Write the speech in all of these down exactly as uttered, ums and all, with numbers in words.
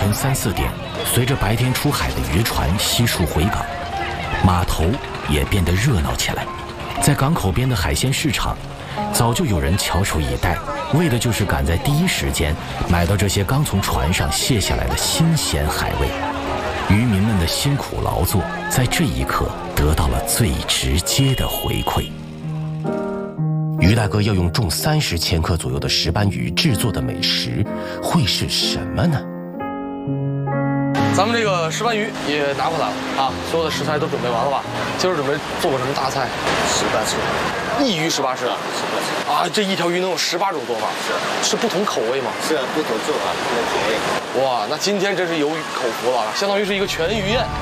晨三四点，随着白天出海的渔船悉数回港，码头也变得热闹起来。在港口边的海鲜市场，早就有人翘首以待，为的就是赶在第一时间买到这些刚从船上卸下来的新鲜海味。渔民们的辛苦劳作，在这一刻得到了最直接的回馈。于大哥要用重三十千克左右的石斑鱼制作的美食，会是什么呢？ 咱们这个石斑鱼也拿回来了啊，所有的食材都准备完了吧？今儿准备做个什么大菜？ 十八吃， 一鱼十八吃，十八吃啊！这一条鱼能有十八种做法，是是不同口味吗？ 是啊，不同做法，不同口味。 哇，那今天真是有口福了，相当于是一个全鱼宴。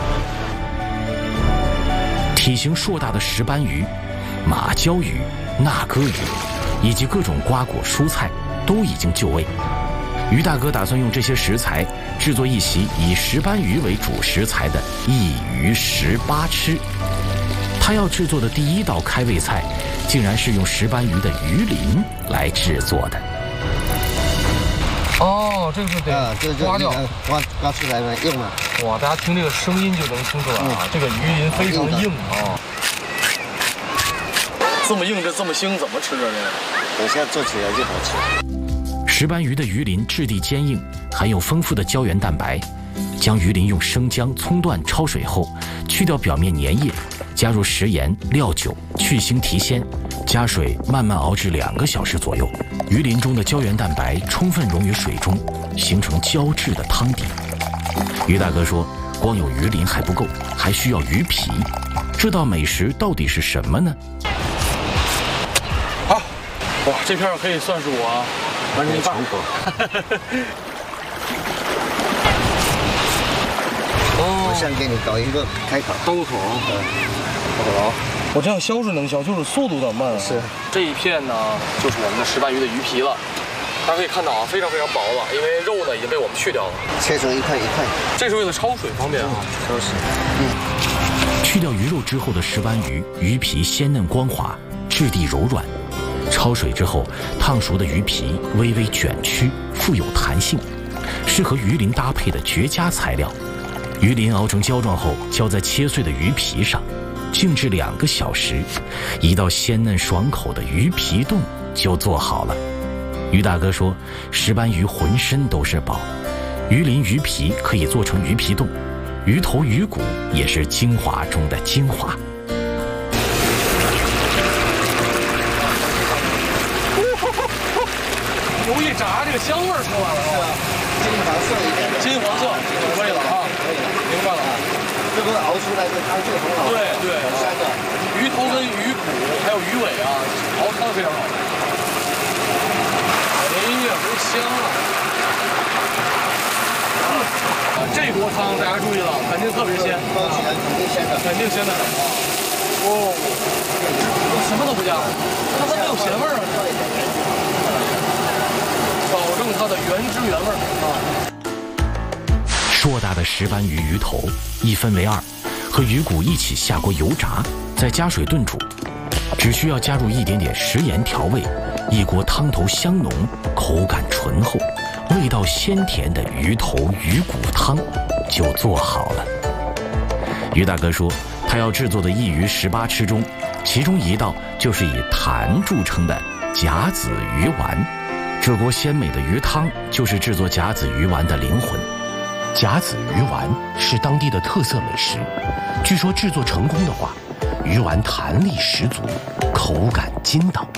体型硕大的石斑鱼、马鲛鱼、那哥鱼，以及各种瓜果蔬菜都已经就位。于大哥打算用这些食材制作一席以石斑鱼为主食材的一鱼十八吃。他要制作的第一道开胃菜，竟然是用石斑鱼的鱼鳞来制作的。 哦，这个是得啊，这刮掉， 刮刮出来嘛，硬嘛。 哇，大家听这个声音就能听出来啊，嗯、这个鱼鳞非常硬啊。这么硬，这这么腥，怎么吃着这个？ 等一下做起来就好吃。 石斑鱼的鱼鳞质地坚硬，含有丰富的胶原蛋白。将鱼鳞用生姜、葱段焯水后，去掉表面粘液，加入食盐、料酒，去腥提鲜，加水慢慢熬至两个小时左右。鱼鳞中的胶原蛋白充分溶于水中，形成胶质的汤底。于大哥说，光有鱼鳞还不够，还需要鱼皮。这道美食到底是什么呢？ 好，哇，这片可以算是我完成一半。 我想给你搞一个开口， 刀口，嗯，好，我这样削是能削，就是速度有点慢啊。 是， 这一片呢，就是我们的石斑鱼的鱼皮了。大家可以看到啊，非常非常薄了，因为肉呢已经被我们去掉了， 切成一块一块。 这是为了焯水方便啊。 焯水。 嗯。去掉鱼肉之后的石斑鱼，鱼皮鲜嫩光滑，质地柔软。焯水之后，烫熟的鱼皮微微卷曲，富有弹性，适合鱼鳞搭配的绝佳材料。鱼鳞熬成胶状后，浇在切碎的鱼皮上，静置两个小时，一道鲜嫩爽口的鱼皮冻就做好了。于大哥说，石斑鱼浑身都是宝，鱼鳞鱼皮可以做成鱼皮冻，鱼头鱼骨也是精华中的精华。 油一炸，这个香味儿出来了，是吧？ 金黄色一点， 金黄色可以了啊， 可以了， 明白了啊。 这个熬出来的汤就很好， 对对， 很香的。 鱼头跟鱼骨还有鱼尾啊，熬汤非常好。哎呀，真香啊！啊，这锅汤大家注意了，肯定特别鲜， 喝起来肯定鲜的， 肯定鲜的很啊。哦，什么都不加，它它没有咸味儿啊。保证它的原汁原味啊！ 硕大的石斑鱼鱼头一分为二，和鱼骨一起下锅油炸，再加水炖煮，只需要加入一点点食盐调味，一锅汤头香浓，口感醇厚，味道鲜甜的鱼头鱼骨汤就做好了。于大哥说，他要制作的一鱼十八吃中，其中一道就是以弹著称的甲子鱼丸。这锅鲜美的鱼汤就是制作甲子鱼丸的灵魂。甲子鱼丸是当地的特色美食，据说制作成功的话，鱼丸弹力十足，口感筋道。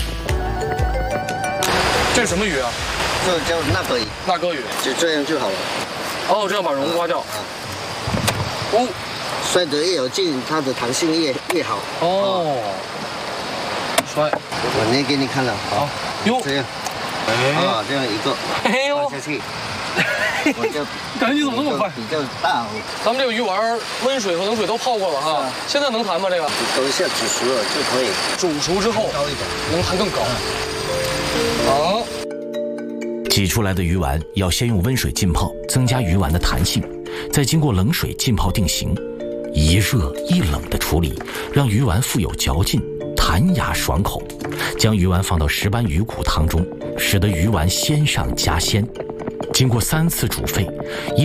这是什么鱼啊？ 这叫那哥鱼。 那哥鱼， 就这样就好了。 哦，这样把蓉刮掉。哦， 摔得越有劲，它的弹性越越好。 哦，摔。 我捏给你看了。 好，哟， 这样。 哎， 啊，这样一个， 哎呦， 放下去，我就感觉你怎么那么快？ 比较大。 咱们这个鱼丸温水和冷水都泡过了哈，现在能弹吗？这个？ 等一下煮熟了就可以。 煮熟之后高一点， 能弹更高。好。 挤出来的鱼丸要先用温水浸泡，增加鱼丸的弹性，再经过冷水浸泡定型。一热一冷的处理，让鱼丸富有嚼劲，弹牙爽口。将鱼丸放到石斑鱼骨汤中，使得鱼丸鲜上加鲜。经过三次煮沸，一